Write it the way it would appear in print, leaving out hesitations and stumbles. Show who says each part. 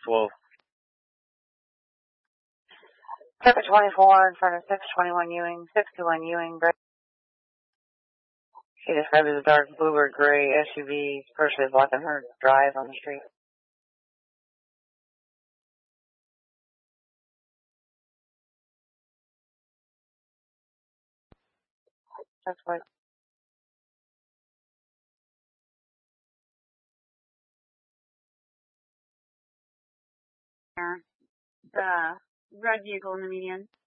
Speaker 1: Wolf.
Speaker 2: Ticket 24 in front of 621 Ewing, 621 Ewing. She described as a dark blue or gray SUV, partially blocking her drive on the street. That's what.
Speaker 3: The red vehicle in the median.